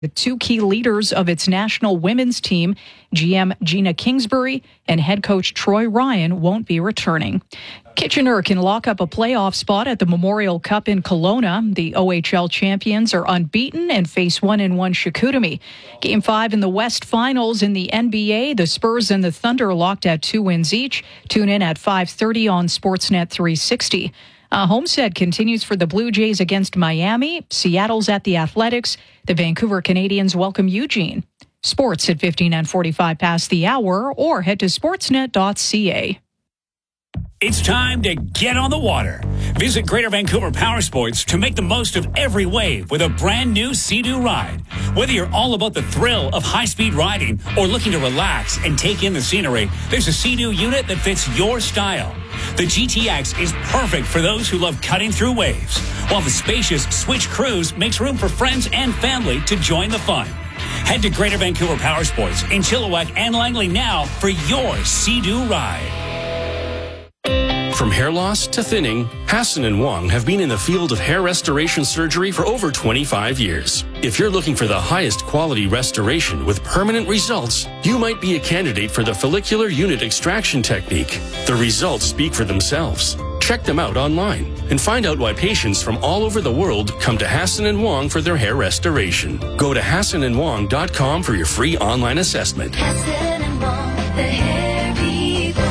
The two key leaders of its national women's team, GM Gina Kingsbury and head coach Troy Ryan, won't be returning. Kitchener can lock up a playoff spot at the Memorial Cup in Kelowna. The OHL champions are unbeaten and face 1-1 Chicoutimi. Game 5 in the West Finals in the NBA. The Spurs and the Thunder locked at 2 wins each. Tune in at 5:30 on Sportsnet 360. Home set continues for the Blue Jays against Miami. Seattle's at the Athletics. The Vancouver Canadians welcome Eugene. Sports at 15 and 45 past the hour, or head to sportsnet.ca. It's time to get on the water. Visit Greater Vancouver Power Sports to make the most of every wave with a brand new Sea-Doo ride. Whether you're all about the thrill of high-speed riding or looking to relax and take in the scenery, there's a Sea-Doo unit that fits your style. The GTX is perfect for those who love cutting through waves, while the spacious Switch Cruise makes room for friends and family to join the fun. Head to Greater Vancouver Power Sports in Chilliwack and Langley now for your Sea-Doo ride. From hair loss to thinning, Hassan and Wong have been in the field of hair restoration surgery for over 25 years. If you're looking for the highest quality restoration with permanent results, you might be a candidate for the follicular unit extraction technique. The results speak for themselves. Check them out online and find out why patients from all over the world come to Hassan and Wong for their hair restoration. Go to HassanandWong.com for your free online assessment. Hassan and Wong, the hair people.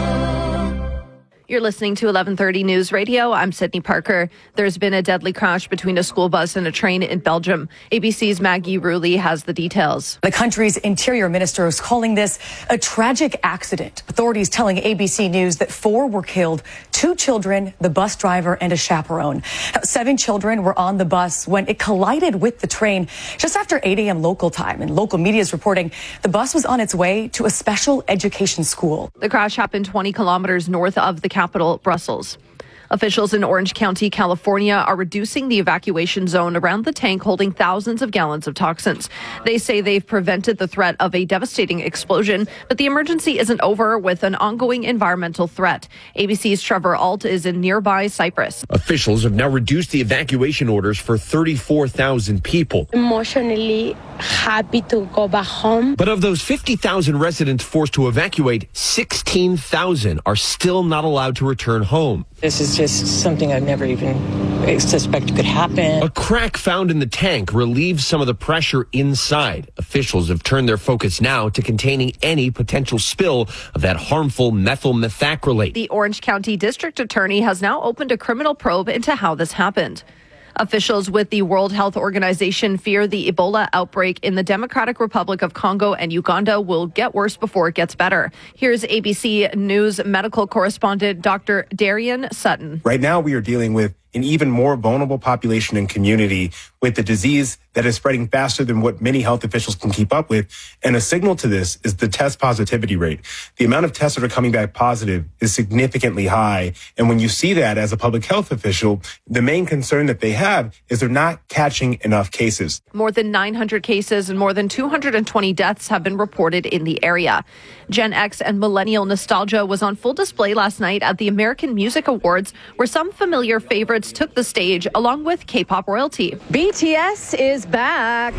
You're listening to 1130 News Radio. I'm Sydney Parker. There's been a deadly crash between a school bus and a train in Belgium. ABC's Maggie Rulli has the details. The country's interior minister is calling this a tragic accident. Authorities telling ABC News that 4 were killed, 2 children, the bus driver, and a chaperone. 7 children were on the bus when it collided with the train just after 8 a.m. local time. And local media is reporting the bus was on its way to a special education school. The crash happened 20 kilometers north of the capital, Brussels. Officials in Orange County, California, are reducing the evacuation zone around the tank holding thousands of gallons of toxins. They say they've prevented the threat of a devastating explosion, but the emergency isn't over with an ongoing environmental threat. ABC's Trevor Alt is in nearby Cyprus. Officials have now reduced the evacuation orders for 34,000 people. Emotionally happy to go back home. But of those 50,000 residents forced to evacuate, 16,000 are still not allowed to return home. This is just something I've never even suspected could happen. A crack found in the tank relieves some of the pressure inside. Officials have turned their focus now to containing any potential spill of that harmful methyl methacrylate. The Orange County District Attorney has now opened a criminal probe into how this happened. Officials with the World Health Organization fear the Ebola outbreak in the Democratic Republic of Congo and Uganda will get worse before it gets better. Here's ABC News medical correspondent Dr. Darian Sutton. Right now, we are dealing with an even more vulnerable population and community with the disease that is spreading faster than what many health officials can keep up with. And a signal to this is the test positivity rate. The amount of tests that are coming back positive is significantly high. And when you see that as a public health official, the main concern that they have is they're not catching enough cases. More than 900 cases and more than 220 deaths have been reported in the area. Gen X and millennial nostalgia was on full display last night at the American Music Awards, where some familiar favorites took the stage along with K-pop royalty. BTS is back.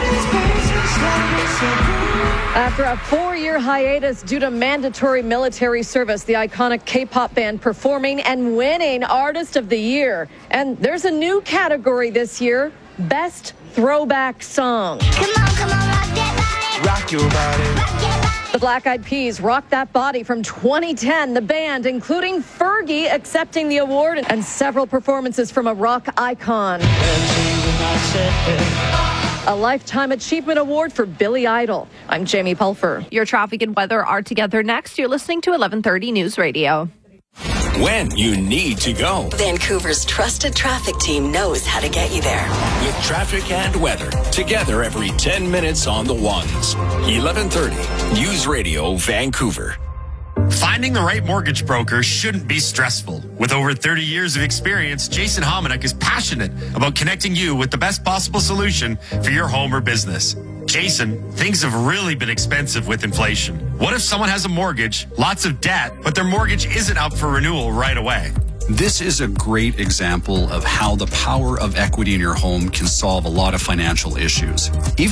After a 4-year hiatus due to mandatory military service, the iconic K-pop band performing and winning Artist of the Year. And there's a new category this year, Best Throwback Song. Come on, rock that body. Rock your body. Rock your body. The Black Eyed Peas Rock That Body from 2010. The band, including Fergie, accepting the award and several performances from a rock icon. A Lifetime Achievement Award for Billy Idol. I'm Jamie Pulfer. Your traffic and weather are together next. You're listening to 1130 News Radio. When you need to go. Vancouver's trusted traffic team knows how to get you there. With traffic and weather, together every 10 minutes on the ones. 1130 News Radio, Vancouver. Finding the right mortgage broker shouldn't be stressful. With over 30 years of experience, Jason Hominick is passionate about connecting you with the best possible solution for your home or business. Jason, things have really been expensive with inflation. What if someone has a mortgage, lots of debt, but their mortgage isn't up for renewal right away? This is a great example of how the power of equity in your home can solve a lot of financial issues. Even